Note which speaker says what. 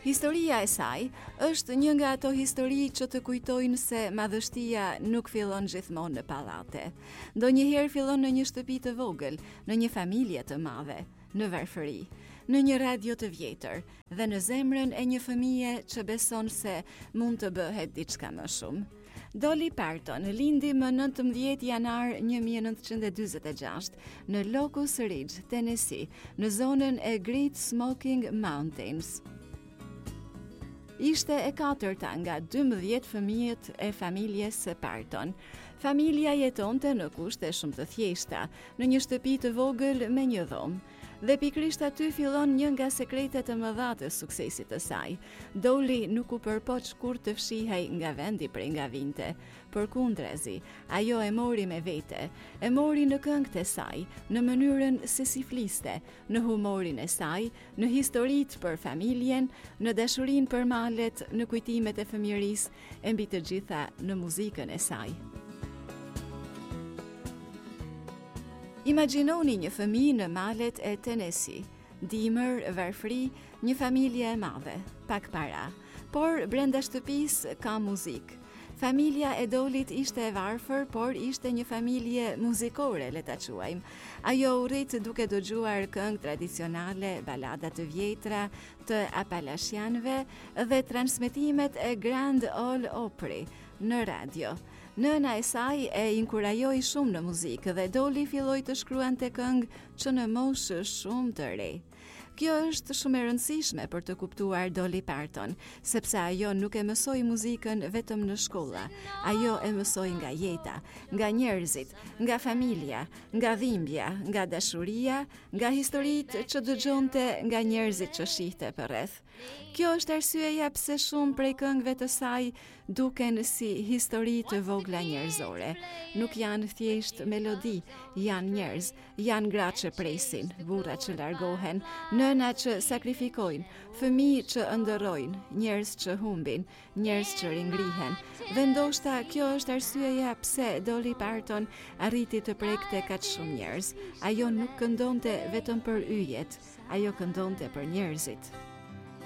Speaker 1: Historia e saj është një nga ato histori që të kujtojnë se madhështia nuk fillon gjithmonë në pallate. Ndonjëherë fillon në një shtëpi të vogël, në një familje të madhe, në varfëri, në një radio të vjetër dhe në zemrën e një fëmije që beson se mund të bëhet diçka më shumë. Dolly Parton lindi më 19 janar 1946 në Locust Ridge, Tennessee, në zonën e Great Smoky Mountains. Ishte e katërta nga 12 fëmijët e familjes së Parton. Familja jetonte në kushte shumë të thjeshta, në një shtëpi të vogël me një dhomë. Dhe pikrisht aty fillon një nga sekretet e mëdha të suksesit të saj. Dolly nuk u përpoq kur të fshihej nga vendi prej nga vinte. Përkundrezi, ajo e mori me vete, e mori në këngët e saj, në mënyrën se si fliste, në humorin e saj, në historitë për familjen, në dashurinë për malet, në kujtimet e fëmijërisë, e mbi të gjitha në muzikën e saj. Imagjinoni një fëmijë në malet e Tennessee, dimër, varfëri, një familje e madhe, pak para, por brenda shtëpisë ka muzikë. Familja e Dollyt ishte e varfër, por ishte një familje muzikore, le ta quajmë. Ajo u rrit duke dëgjuar këngë tradicionale, balada të vjetra, të Appalachianëve dhe transmetimet e Grand Ole Opry në radio. Nëna e saj e inkurajoi shumë në muzikë dhe Dolly filloi të shkruante këngë që në moshë shumë të re. Kjo është shumë e rëndësishme për të kuptuar Dolly Parton, sepse ajo nuk e mësoi muzikën vetëm në shkolla. Ajo e mësoi nga jeta, nga njerëzit, nga familja, nga dhimbja, nga dashuria, nga historitë që dëgjonte nga njerëzit që shihte përreth. Kjo është arsyeja pse shumë prej këngëve të saj duken si histori të vogla njerëzore. Nuk janë thjesht melodi, janë njerëz, janë gra që presin, burra që largohen, nëna që sakrifikojnë, fëmijë që ëndërrojnë, njerëz që humbin, njerëz që ringrihen. Dhe ndoshta kjo është arsyeja pse Dolly Parton arriti të prekte kaq shumë njerëz. Ajo nuk këndonte vetëm për yjet, ajo këndonte për njerëzit.